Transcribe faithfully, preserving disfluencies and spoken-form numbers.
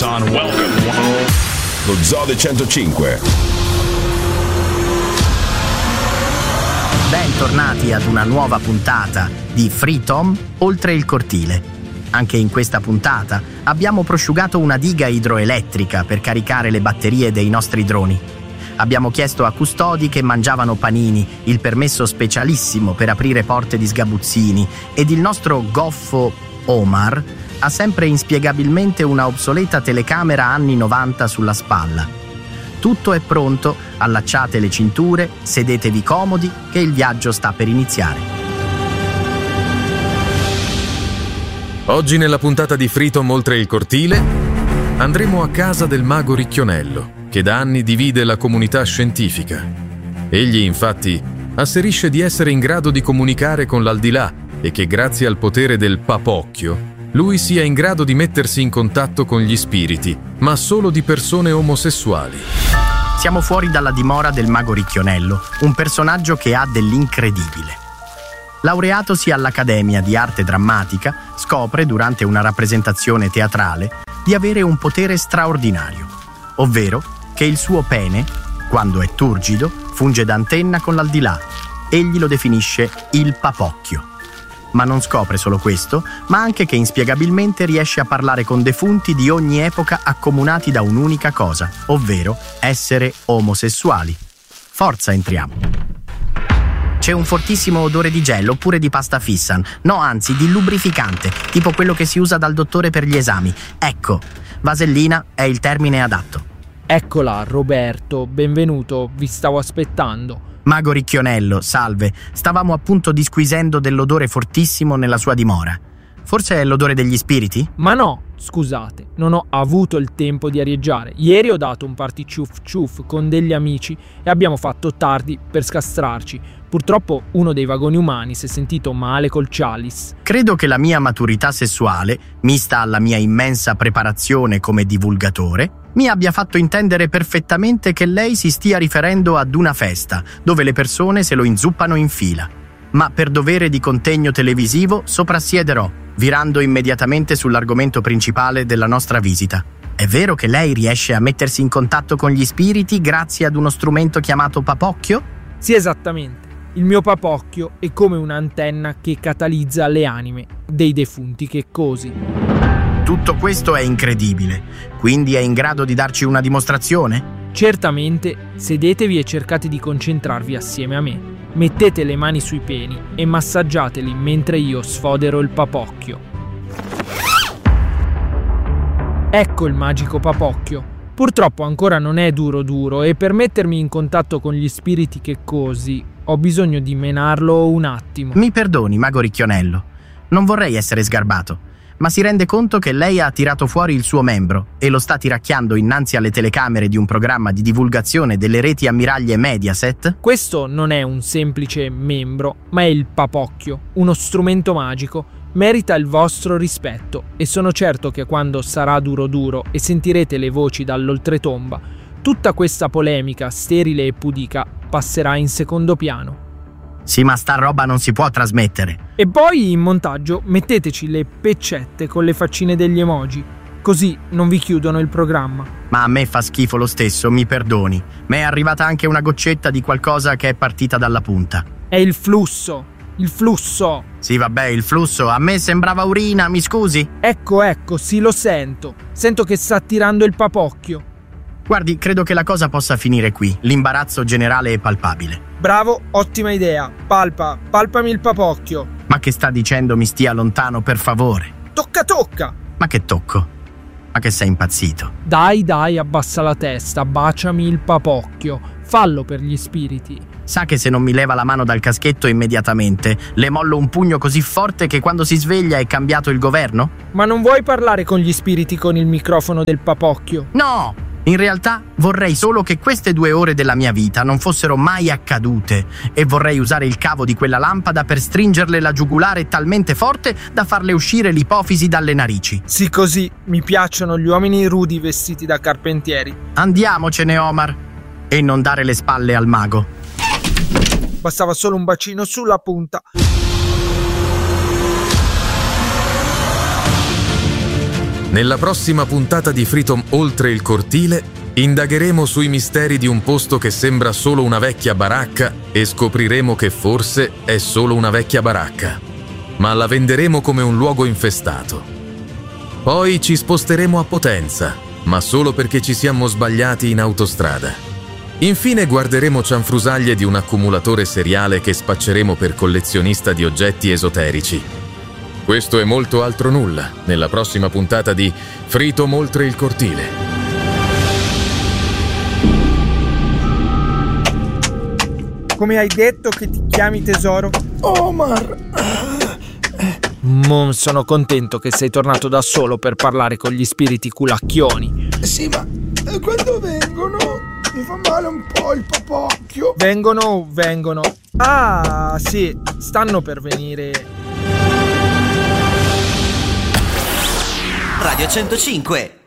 Don, welcome. Lo Zoo del centocinque. Bentornati ad una nuova puntata di Freetom oltre il cortile. Anche in questa puntata abbiamo prosciugato una diga idroelettrica per caricare le batterie dei nostri droni. Abbiamo chiesto a custodi che mangiavano panini il permesso specialissimo per aprire porte di sgabuzzini ed il nostro goffo Omar ha sempre inspiegabilmente una obsoleta telecamera anni novanta sulla spalla. Tutto è pronto, allacciate le cinture, sedetevi comodi che il viaggio sta per iniziare. Oggi nella puntata di Freetom oltre il cortile andremo a casa del mago Ricchionello, che da anni divide la comunità scientifica. Egli, infatti, asserisce di essere in grado di comunicare con l'aldilà e che grazie al potere del papocchio lui sia in grado di mettersi in contatto con gli spiriti, ma solo di persone omosessuali. Siamo fuori dalla dimora del mago Ricchionello, un personaggio che ha dell'incredibile. Laureatosi all'Accademia di Arte Drammatica, scopre durante una rappresentazione teatrale di avere un potere straordinario, ovvero che il suo pene, quando è turgido, funge da antenna con l'aldilà. Egli lo definisce il papocchio. Ma non scopre solo questo, ma anche che inspiegabilmente riesce a parlare con defunti di ogni epoca accomunati da un'unica cosa, ovvero essere omosessuali. Forza, entriamo. C'è un fortissimo odore di gel oppure di pasta fissan, no anzi di lubrificante, tipo quello che si usa dal dottore per gli esami. Ecco, vasellina è il termine adatto. Eccola, Roberto, benvenuto, vi stavo aspettando. Mago Ricchionello, salve, stavamo appunto disquisendo dell'odore fortissimo nella sua dimora. Forse è l'odore degli spiriti? Ma no, scusate, non ho avuto il tempo di arieggiare. Ieri ho dato un party ciuff ciuff con degli amici e abbiamo fatto tardi per scastrarci. Purtroppo uno dei vagoni umani si è sentito male col chalice. Credo che la mia maturità sessuale, mista alla mia immensa preparazione come divulgatore, mi abbia fatto intendere perfettamente che lei si stia riferendo ad una festa, dove le persone se lo inzuppano in fila. Ma per dovere di contegno televisivo soprassiederò, virando immediatamente sull'argomento principale della nostra visita. È vero che lei riesce a mettersi in contatto con gli spiriti grazie ad uno strumento chiamato papocchio? Sì, esattamente. Il mio papocchio è come un'antenna che catalizza le anime dei defunti checcosi. Tutto questo è incredibile. Quindi è in grado di darci una dimostrazione? Certamente, sedetevi e cercate di concentrarvi assieme a me. Mettete le mani sui peni e massaggiateli mentre io sfodero il papocchio. Ecco il magico papocchio. Purtroppo ancora non è duro duro e per mettermi in contatto con gli spiriti checcosi ho bisogno di menarlo un attimo. Mi perdoni, mago Ricchionello. Non vorrei essere sgarbato, ma si rende conto che lei ha tirato fuori il suo membro e lo sta tiracchiando innanzi alle telecamere di un programma di divulgazione delle reti ammiraglie Mediaset? Questo non è un semplice membro, ma è il papocchio, uno strumento magico. Merita il vostro rispetto e sono certo che quando sarà duro duro e sentirete le voci dall'oltretomba, tutta questa polemica sterile e pudica passerà in secondo piano. Sì, ma sta roba non si può trasmettere. E poi in montaggio metteteci le peccette con le faccine degli emoji, così non vi chiudono il programma. Ma a me fa schifo lo stesso, mi perdoni. Mi è arrivata anche una goccetta di qualcosa che è partita dalla punta. È il flusso, il flusso. Sì, vabbè, il flusso. A me sembrava urina, mi scusi? Ecco, ecco, sì, lo sento. Sento che sta tirando il papocchio. Guardi, credo che la cosa possa finire qui. L'imbarazzo generale è palpabile. Bravo, ottima idea. Palpa, palpami il papocchio. Ma che sta dicendo mi stia lontano, per favore? Tocca, tocca. Ma che tocco? Ma che sei impazzito? Dai, dai, abbassa la testa, baciami il papocchio. Fallo per gli spiriti. Sa che se non mi leva la mano dal caschetto immediatamente, le mollo un pugno così forte che quando si sveglia è cambiato il governo? Ma non vuoi parlare con gli spiriti con il microfono del papocchio? No! In realtà vorrei solo che queste due ore della mia vita non fossero mai accadute e vorrei usare il cavo di quella lampada per stringerle la giugulare talmente forte da farle uscire l'ipofisi dalle narici. Sì, così. Mi piacciono gli uomini rudi vestiti da carpentieri. Andiamocene, Omar. E non dare le spalle al mago. Bastava solo un bacino sulla punta. Nella prossima puntata di Freedom Oltre il cortile indagheremo sui misteri di un posto che sembra solo una vecchia baracca e scopriremo che forse è solo una vecchia baracca, ma la venderemo come un luogo infestato. Poi ci sposteremo a Potenza, ma solo perché ci siamo sbagliati in autostrada. Infine guarderemo cianfrusaglie di un accumulatore seriale che spacceremo per collezionista di oggetti esoterici. Questo è molto altro nulla, nella prossima puntata di Freedom Oltre il cortile. Come hai detto che ti chiami tesoro? Omar! Mom, sono contento che sei tornato da solo per parlare con gli spiriti culacchioni. Sì, ma quando vengono? Mi fa male un po' il papocchio. Vengono, vengono. Ah, sì, stanno per venire. Radio centocinque